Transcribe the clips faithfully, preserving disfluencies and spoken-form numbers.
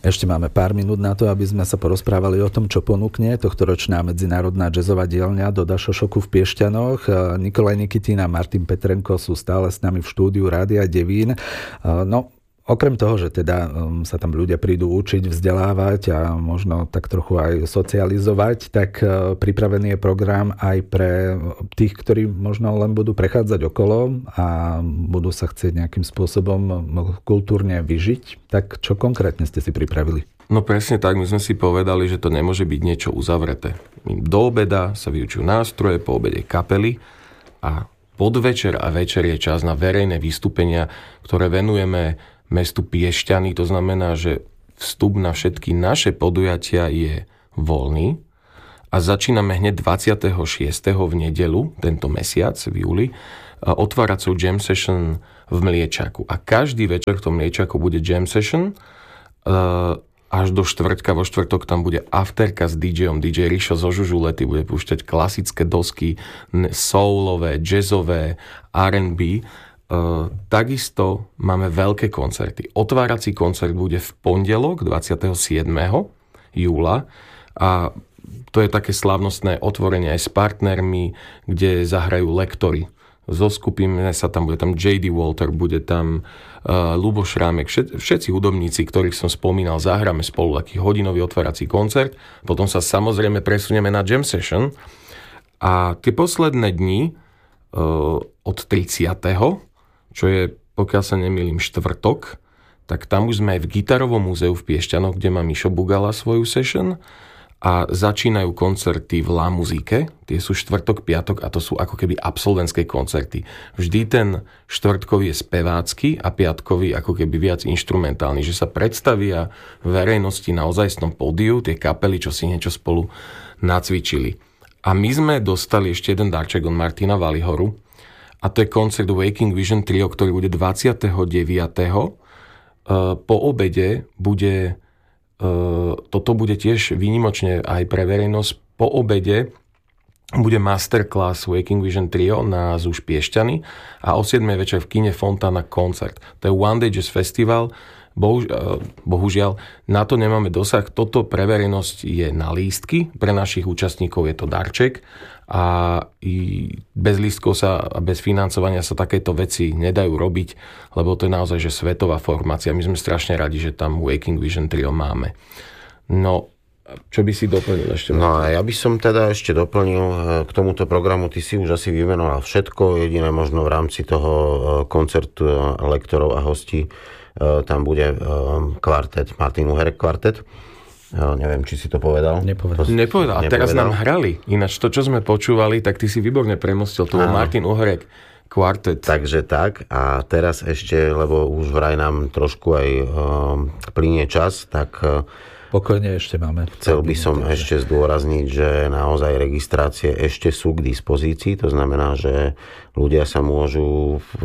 Ešte máme pár minút na to, aby sme sa porozprávali o tom, čo ponúkne tohtoročná medzinárodná jazzová dielňa do Dašošoku v Piešťanoch. Nikolaj Nikitín a Martin Petrenko sú stále s nami v štúdiu Rádia Devín. No, okrem toho, že teda sa tam ľudia prídu učiť, vzdelávať a možno tak trochu aj socializovať, tak pripravený je program aj pre tých, ktorí možno len budú prechádzať okolo a budú sa chcieť nejakým spôsobom kultúrne vyžiť. Tak čo konkrétne ste si pripravili? No presne tak, my sme si povedali, že to nemôže byť niečo uzavreté. Do obeda sa vyučujú nástroje, po obede kapely a podvečer a večer je čas na verejné vystúpenia, ktoré venujeme mestu Piešťany. To znamená, že vstup na všetky naše podujatia je voľný a začíname hneď dvadsiateho šiesteho v nedeľu, tento mesiac, v júli, otváracou jam session v Mliečaku. A každý večer v tom Mliečaku bude jam session, až do štvrtka. Vo štvrtok tam bude afterka s DJom. dý džej Rišo zo Žužulety bude púšťať klasické dosky, soulové, jazzové, er end bí. Uh, takisto máme veľké koncerty. Otvárací koncert bude v pondelok dvadsiateho siedmeho júla a to je také slávnostné otvorenie aj s partnermi, kde zahrajú lektory. Zoskupíme sa tam, bude tam jé dé Walter, bude tam uh, Ľubo Šrámek, všet, všetci hudobníci, ktorých som spomínal, zahráme spolu taký hodinový otvárací koncert, potom sa samozrejme presunieme na jam session a tie posledné dni uh, od tridsiateho čo je, pokiaľ sa nemýlim, štvrtok, tak tam už sme aj v Gitarovom múzeu v Piešťanoch, kde má Mišo Bugala svoju session a začínajú koncerty v La Muzike. Tie sú štvrtok, piatok a to sú ako keby absolventské koncerty. Vždy ten štvrtkový je spevácky a piatkový ako keby viac inštrumentálny, že sa predstavia verejnosti na ozajstnom pódiu tie kapely, čo si niečo spolu nacvičili. A my sme dostali ešte jeden darček od Martina Valihoru, a to je koncert Waking Vision Trio, ktorý bude dvadsiateho deviateho Po obede bude, toto bude tiež výnimočne aj pre verejnosť, po obede bude masterclass Waking Vision Trio na Zúž Piešťany a o siedmej večer v kine Fontana koncert. To je One Day Jazz Festival. Bohuž, bohužiaľ, na to nemáme dosah. Toto pre verejnosť je na lístky, pre našich účastníkov je to darček a i bez lístkov sa a bez financovania sa takéto veci nedajú robiť, lebo to je naozaj že svetová formácia. My sme strašne radi, že tam Waking Vision Trio máme. No, čo by si doplnil ešte? No a ja by som teda ešte doplnil k tomuto programu, ty si už asi vymenoval všetko, jediné možno v rámci toho koncertu lektorov a hostí tam bude kvartet, Martin Uherek kvartet. Neviem, či si to povedal. Nepovedal. To, nepovedal. A teraz nám hrali. Ináč to, čo sme počúvali, tak ty si výborne premostil. To bol Martin Uherek kvartet. Takže tak. A teraz ešte, lebo už vraj nám trošku aj um, plynie čas, tak pokojne ešte máme. Chcel by som takže ešte zdôrazniť, že naozaj registrácie ešte sú k dispozícii. To znamená, že ľudia sa môžu v,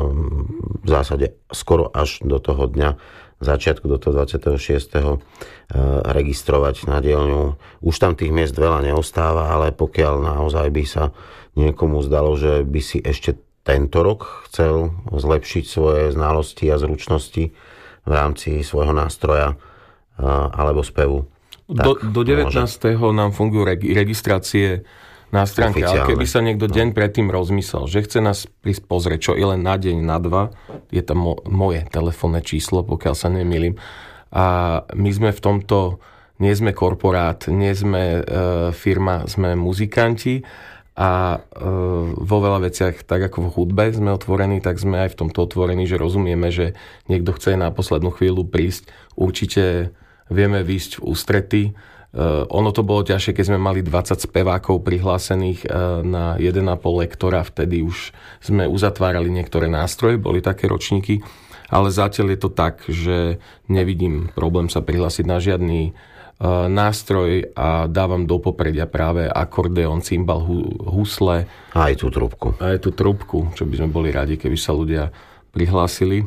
v zásade skoro až do toho dňa, začiatku do toho dvadsiateho šiesteho registrovať na dielňu. Už tam tých miest veľa neostáva, ale pokiaľ naozaj by sa niekomu zdalo, že by si ešte tento rok chcel zlepšiť svoje znalosti a zručnosti v rámci svojho nástroja alebo spevu. Do, do devätnásteho nám fungujú registrácie na stránke, ale keby sa niekto no. deň predtým rozmyslel, že chce nás prísť pozrieť, čo i len na deň, na dva, je tam mo- moje telefónne číslo, pokiaľ sa nemýlim. A my sme v tomto, nie sme korporát, nie sme e, firma, sme muzikanti a e, vo veľa veciach, tak ako v hudbe sme otvorení, tak sme aj v tomto otvorení, že rozumieme, že niekto chce na poslednú chvíľu prísť, určite vieme výjsť v ústrety. Uh, ono to bolo ťažšie, keď sme mali dvadsať spevákov prihlásených uh, na jeden a pol lektora, vtedy už sme uzatvárali niektoré nástroje, boli také ročníky, ale zatiaľ je to tak, že nevidím problém sa prihlásiť na žiadny uh, nástroj a dávam do popredia práve akordeón, cymbal, hu- husle. A aj tú trúbku. A aj tú trúbku, čo by sme boli radi, keby sa ľudia prihlásili.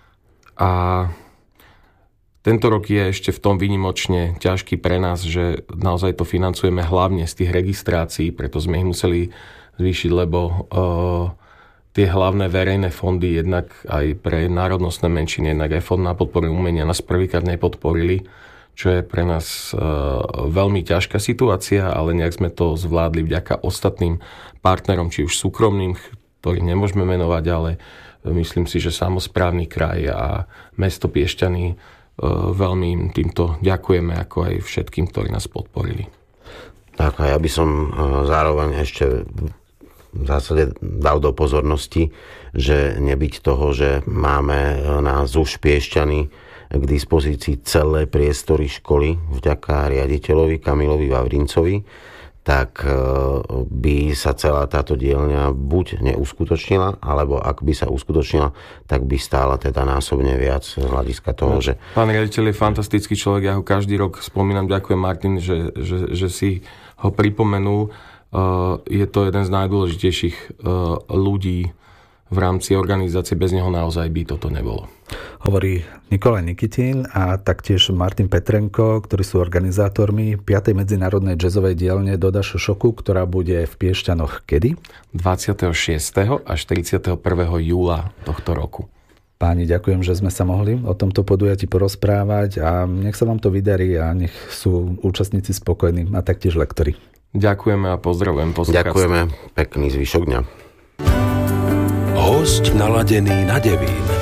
A tento rok je ešte v tom výnimočne ťažký pre nás, že naozaj to financujeme hlavne z tých registrácií, preto sme ich museli zvýšiť, lebo uh, tie hlavné verejné fondy, jednak aj pre národnostné menšiny, jednak aj Fond na podporu umenia nás prvýkrát nepodporili, čo je pre nás e, veľmi ťažká situácia, ale nejak sme to zvládli vďaka ostatným partnerom, či už súkromným, ktorých nemôžeme menovať, ale myslím si, že samosprávny kraj a mesto Piešťany, e, veľmi im týmto ďakujeme, ako aj všetkým, ktorí nás podporili. Tak a ja by som zároveň ešte v zásade dal do pozornosti, že nebyť toho, že máme na ZUŠ Piešťany k dispozícii celé priestory školy vďaka riaditeľovi Kamilovi Vavrincovi, tak by sa celá táto dielňa buď neuskutočnila, alebo ak by sa uskutočnila, tak by stála teda násobne viac z hľadiska toho, že... Pán riaditeľ je fantastický človek, ja ho každý rok spomínam, ďakujem Martin, že, že, že si ho pripomenul. Je to jeden z najdôležitejších ľudí v rámci organizácie, bez neho naozaj by toto nebolo. Hovorí Nikolaj Nikitin a taktiež Martin Petrenko, ktorí sú organizátormi piatej medzinárodnej jazzovej dielne Doda Šošoku, ktorá bude v Piešťanoch kedy? dvadsiateho šiesteho až tridsiateho prvého júla tohto roku. Páni, ďakujem, že sme sa mohli o tomto podujatí porozprávať a nech sa vám to vydarí a nech sú účastníci spokojní a taktiež lektori. Ďakujeme a pozdravujem poslucháčov. Ďakujeme, pekný zvyšok dňa. Hosť naladený na Devín.